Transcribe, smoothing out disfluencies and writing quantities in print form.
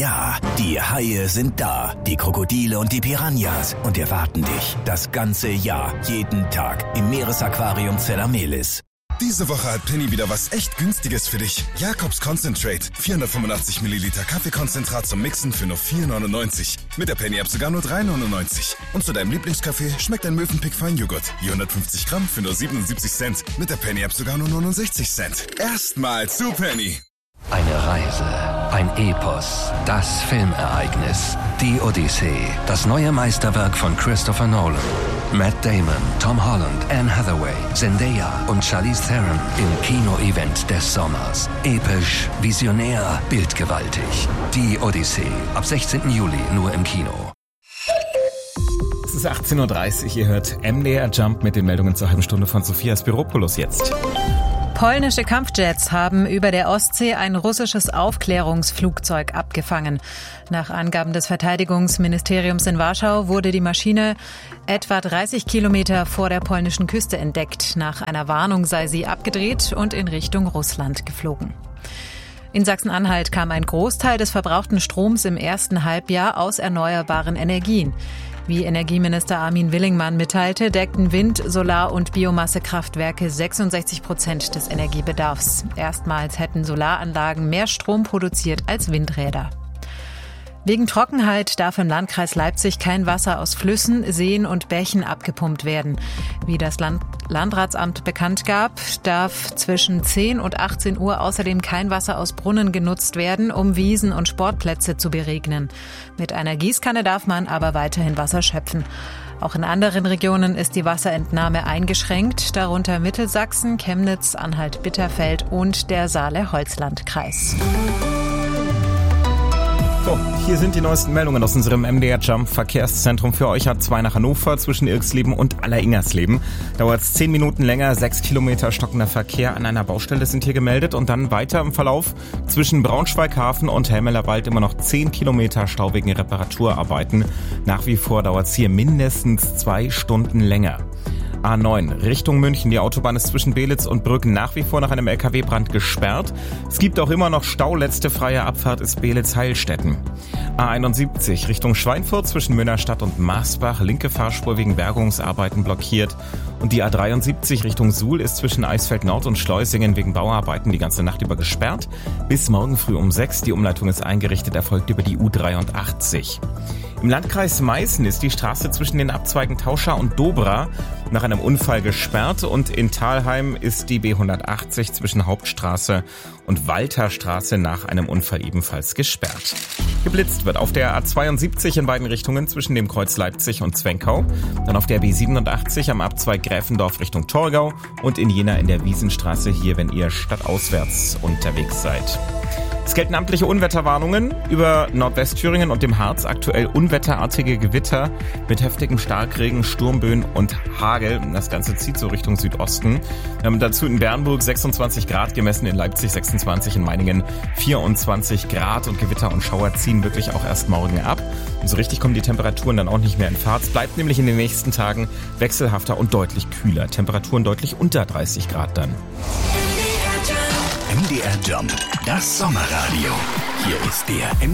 Ja, die Haie sind da, die Krokodile und die Piranhas und erwarten dich das ganze Jahr, jeden Tag im Meeresaquarium Zellamelis. Diese Woche hat Penny wieder was echt Günstiges für dich. Jakobs Concentrate. 485 Milliliter Kaffeekonzentrat zum Mixen für nur 4,99. Mit der Penny-App sogar nur 3,99. Und zu deinem Lieblingskaffee schmeckt ein Mövenpick Feinjoghurt. Je 150 Gramm für nur 77 Cent. Mit der Penny-App sogar nur 69 Cent. Erstmal zu Penny. Eine Reise, ein Epos, das Filmereignis, die Odyssee, das neue Meisterwerk von Christopher Nolan. Matt Damon, Tom Holland, Anne Hathaway, Zendaya und Charlize Theron im Kino-Event des Sommers. Episch, visionär, bildgewaltig. Die Odyssee, ab 16. Juli nur im Kino. Es ist 18.30 Uhr, ihr hört MDR Jump mit den Meldungen zur halben Stunde von Sophia Spiropoulos jetzt. Polnische Kampfjets haben über der Ostsee ein russisches Aufklärungsflugzeug abgefangen. Nach Angaben des Verteidigungsministeriums in Warschau wurde die Maschine etwa 30 Kilometer vor der polnischen Küste entdeckt. Nach einer Warnung sei sie abgedreht und in Richtung Russland geflogen. In Sachsen-Anhalt kam ein Großteil des verbrauchten Stroms im ersten Halbjahr aus erneuerbaren Energien. Wie Energieminister Armin Willingmann mitteilte, deckten Wind-, Solar- und Biomassekraftwerke 66% des Energiebedarfs. Erstmals hätten Solaranlagen mehr Strom produziert als Windräder. Wegen Trockenheit darf im Landkreis Leipzig kein Wasser aus Flüssen, Seen und Bächen abgepumpt werden. Wie das Landratsamt bekannt gab, darf zwischen 10 und 18 Uhr außerdem kein Wasser aus Brunnen genutzt werden, um Wiesen und Sportplätze zu beregnen. Mit einer Gießkanne darf man aber weiterhin Wasser schöpfen. Auch in anderen Regionen ist die Wasserentnahme eingeschränkt, darunter Mittelsachsen, Chemnitz, Anhalt-Bitterfeld und der Saale-Holzland-Kreis. So, hier sind die neuesten Meldungen aus unserem MDR Jump Verkehrszentrum für euch. A2 nach Hannover zwischen Irksleben und Alleringersleben. Dauert es 10 Minuten länger, 6 Kilometer stockender Verkehr an einer Baustelle sind hier gemeldet. Und dann weiter im Verlauf zwischen Braunschweig-Hafen und Helmelerwald immer noch 10 Kilometer Stau wegen Reparaturarbeiten. Nach wie vor dauert es hier mindestens 2 Stunden länger. A9 Richtung München. Die Autobahn ist zwischen Belitz und Brücken nach wie vor nach einem LKW-Brand gesperrt. Es gibt auch immer noch Stau. Letzte freie Abfahrt ist Belitz-Heilstätten. A71 Richtung Schweinfurt zwischen Münnerstadt und Marsbach. Linke Fahrspur wegen Bergungsarbeiten blockiert. Und die A73 Richtung Suhl ist zwischen Eisfeld Nord und Schleusingen wegen Bauarbeiten die ganze Nacht über gesperrt. Bis morgen früh um 6. Die Umleitung ist eingerichtet, erfolgt über die U83. Im Landkreis Meißen ist die Straße zwischen den Abzweigen Tauscha und Dobra nach einem Unfall gesperrt und in Thalheim ist die B180 zwischen Hauptstraße und Walterstraße nach einem Unfall ebenfalls gesperrt. Geblitzt wird auf der A72 in beiden Richtungen zwischen dem Kreuz Leipzig und Zwenkau, dann auf der B87 am Abzweig Gräfendorf Richtung Torgau und in Jena in der Wiesenstraße hier, wenn ihr stadtauswärts unterwegs seid. Es gelten amtliche Unwetterwarnungen über Nordwestthüringen und dem Harz. Aktuell unwetterartige Gewitter mit heftigem Starkregen, Sturmböen und Hagel. Das Ganze zieht so Richtung Südosten. Wir haben dazu in Bernburg 26 Grad gemessen, in Leipzig 26, in Meiningen 24 Grad. Und Gewitter und Schauer ziehen wirklich auch erst morgen ab. Und so richtig kommen die Temperaturen dann auch nicht mehr in Fahrt. Es bleibt nämlich in den nächsten Tagen wechselhafter und deutlich kühler. Temperaturen deutlich unter 30 Grad dann. MDR Jump, das Sommerradio. Hier ist der